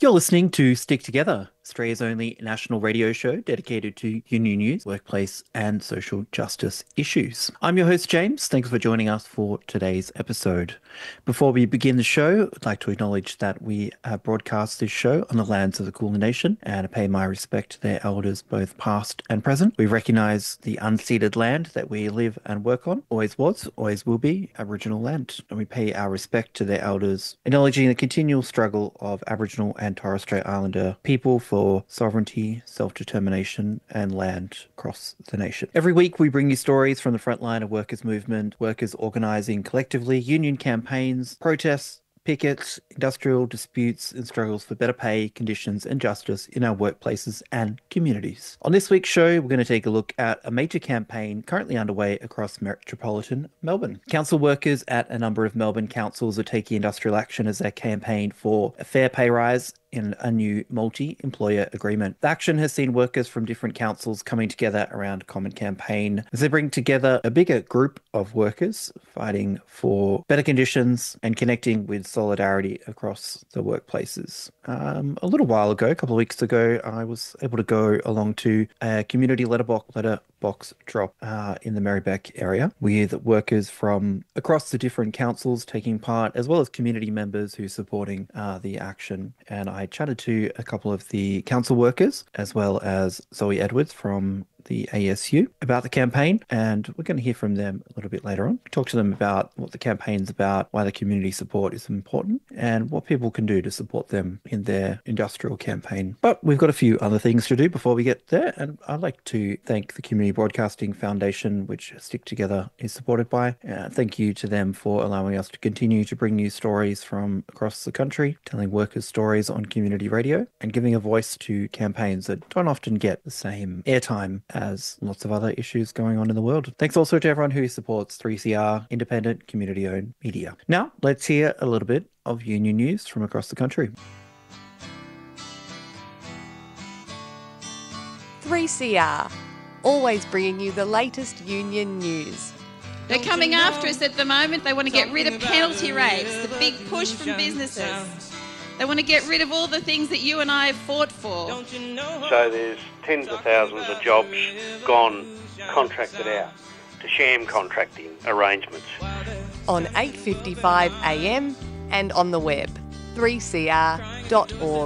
You're listening to Stick Together, Australia's only national radio show dedicated to union news, workplace, and social justice issues. I'm your host, James. Thanks for joining us for today's episode. Before we begin the show, I'd like to acknowledge that we broadcast this show on the lands of the Kulin Nation and pay my respect to their elders, both past and present. We recognise the unceded land that we live and work on, always was, always will be Aboriginal land, and we pay our respect to their elders, acknowledging the continual struggle of Aboriginal and Torres Strait Islander people for sovereignty, self-determination, and land across the nation. Every week, we bring you stories from the front line of workers' movement, workers organising collectively, union campaigns, protests, pickets, industrial disputes, and struggles for better pay, conditions, and justice in our workplaces and communities. On this week's show, we're going to take a look at a major campaign currently underway across metropolitan Melbourne. Council workers at a number of Melbourne councils are taking industrial action as they campaign for a fair pay rise in a new multi-employer agreement. The action has seen workers from different councils coming together around a common campaign as they bring together a bigger group of workers fighting for better conditions and connecting with solidarity across the workplaces. A little while ago, a couple of weeks ago, I was able to go along to a community letterbox drop in the Marybeck area with workers from across the different councils taking part, as well as community members who are supporting the action. And I chatted to a couple of the council workers, as well as Zoe Edwards from the ASU about the campaign, and we're going to hear from them a little bit later on. Talk to them about what the campaign's about, why the community support is important, and what people can do to support them in their industrial campaign. But we've got a few other things to do before we get there, and I'd like to thank the Community Broadcasting Foundation, which Stick Together is supported by. Thank you to them for allowing us to continue to bring you stories from across the country, telling workers' stories on community radio, and giving a voice to campaigns that don't often get the same airtime as lots of other issues going on in the world. Thanks also to everyone who supports 3CR, independent, community-owned media. Now, let's hear a little bit of union news from across the country. 3CR, always bringing you the latest union news. They're coming after us at the moment. They want to get rid of penalty rates, the big push from businesses. They want to get rid of all the things that you and I have fought for. So there's tens of thousands of jobs gone contracted out to sham contracting arrangements. On 8:55 a.m. and on the web, 3cr.org.au.